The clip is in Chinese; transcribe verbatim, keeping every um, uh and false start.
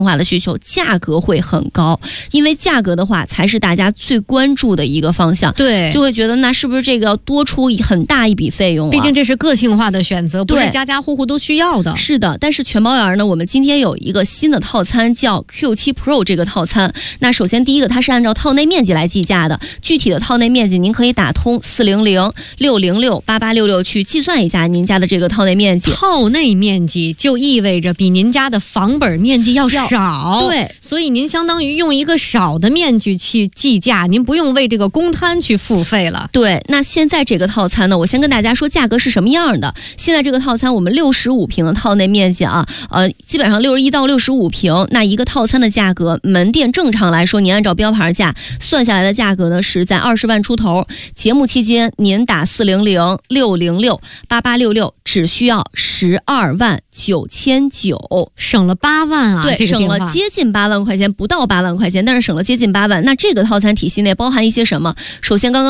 化的需求，价格会很高，因为价格的话才是大家最关注的一个方向。 对， 就会觉得那是不是这个要多出很大一笔费用啊？ 毕竟这是个性化的选择，不是家家户户都需要的。 是的，但是全包园呢，我们今天有一个新的套餐叫 Q 七 Pro 这个套餐。那首先第一个，它是按照套内面积来计价的，具体的套内面积您可以打通四零零六零六八八六六去计算一下您家的这个套内面积。 套内面积就意味着比您家的房本面积要少， 对， 所以您相当于用一个少的面积去计价，您不用为这个公摊去付费了。 对，那现在这个套餐呢，我先跟大家说价格是什么样的。现在这个套餐我们六十五平的套内面积啊，呃，基本上六十一到六十五平，那一个套餐的价格，门店正常来说，您按照标牌价算下来的价格呢是在二十万出头。节目期间您打四零零六零六八八六六，只需要十二万九千九， 省了八万啊！ 对， 这个省了接近八万块钱，不到八万块钱，但是省了接近八万。那这个套餐体系内包含一些什么？首先刚刚